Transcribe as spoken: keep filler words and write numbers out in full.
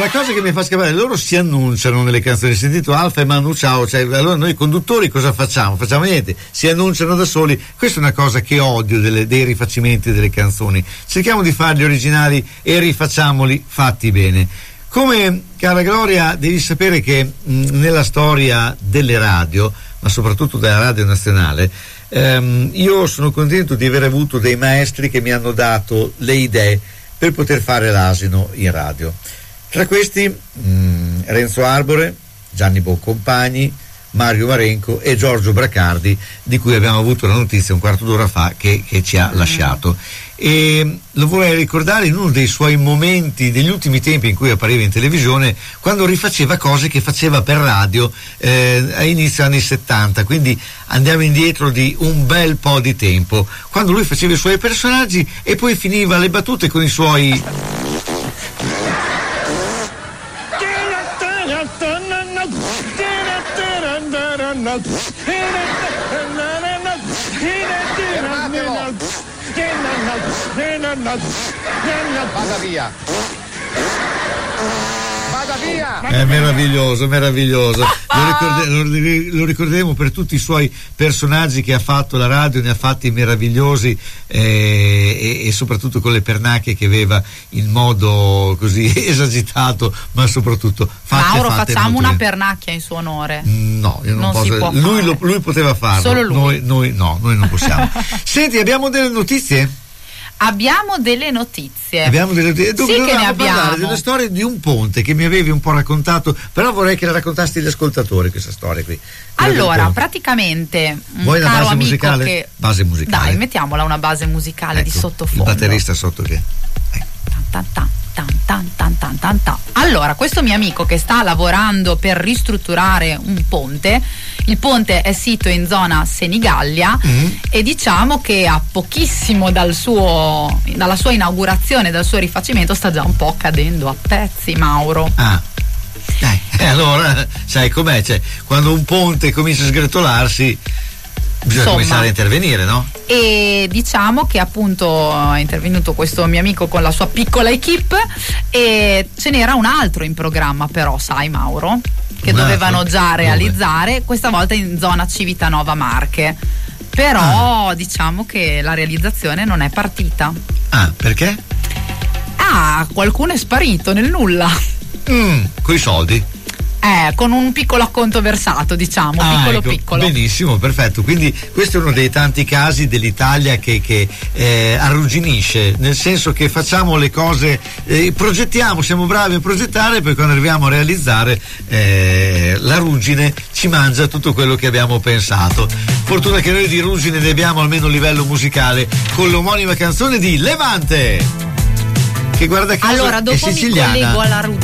la cosa che mi fa scappare, loro si annunciano nelle canzoni, sentito Alfa e Manu Ciao, cioè, allora noi conduttori cosa facciamo? Facciamo niente, si annunciano da soli. Questa è una cosa che odio delle, dei rifacimenti delle canzoni. Cerchiamo di farli originali e rifacciamoli fatti bene. Come, cara Gloria, devi sapere che mh, nella storia delle radio, ma soprattutto della radio nazionale, ehm, io sono contento di aver avuto dei maestri che mi hanno dato le idee per poter fare l'asino in radio. Tra questi mh, Renzo Arbore, Gianni Boncompagni, Mario Marenco e Giorgio Bracardi, di cui abbiamo avuto la notizia un quarto d'ora fa che, che ci ha lasciato. E lo vorrei ricordare in uno dei suoi momenti degli ultimi tempi in cui appariva in televisione, quando rifaceva cose che faceva per radio eh, a inizio anni settanta, quindi andiamo indietro di un bel po' di tempo, quando lui faceva i suoi personaggi e poi finiva le battute con i suoi vada via, vada via. È meraviglioso, meraviglioso. Lo, ricorde, lo, lo ricorderemo per tutti i suoi personaggi che ha fatto la radio, ne ha fatti meravigliosi eh, e, e soprattutto con le pernacchie che aveva in modo così esagitato, ma soprattutto fatte, Mauro, fatte facciamo una bene. Pernacchia in suo onore. No, io non, non posso. Si può lui, fare. Lo, lui poteva farlo. Solo lui. Noi, noi no, noi non possiamo. Senti, abbiamo delle notizie? Abbiamo delle notizie. Abbiamo delle notizie. Sì, che ne abbiamo. Parlare della storia di un ponte che mi avevi un po' raccontato, però vorrei che la raccontassi agli ascoltatori questa storia qui. Allora, praticamente, vuoi una caro base amico musicale? Che... Base musicale. Dai, mettiamola una base musicale, ecco, di sottofondo. Il batterista sotto che. Ecco. Tan, tan, tan, tan, tan, tan, tan, tan. Allora, questo mio amico che sta lavorando per ristrutturare un ponte, il ponte è sito in zona Senigallia mm. e diciamo che a pochissimo dal suo, dalla sua inaugurazione, dal suo rifacimento, sta già un po' cadendo a pezzi, Mauro. Ah. Dai, eh, allora sai com'è, cioè, quando un ponte comincia a sgretolarsi bisogna Insomma, cominciare a intervenire, no? E diciamo che appunto è intervenuto questo mio amico con la sua piccola equipe e ce n'era un altro in programma, però sai, Mauro, che un dovevano altro? già realizzare, Dove? questa volta in zona Civitanova Marche, però ah. diciamo che la realizzazione non è partita. Ah, perché? Ah, qualcuno è sparito nel nulla. Mm, coi soldi? Eh, con un piccolo acconto versato, diciamo, ah, piccolo ecco, piccolo. Benissimo, perfetto. Quindi questo è uno dei tanti casi dell'Italia che, che eh, arrugginisce, nel senso che facciamo le cose, eh, progettiamo, siamo bravi a progettare, poi quando arriviamo a realizzare eh, la ruggine ci mangia tutto quello che abbiamo pensato. Fortuna che noi di ruggine ne abbiamo almeno a livello musicale con l'omonima canzone di Levante, che guarda caso allora, dopo è siciliana. mi collego alla ruggine.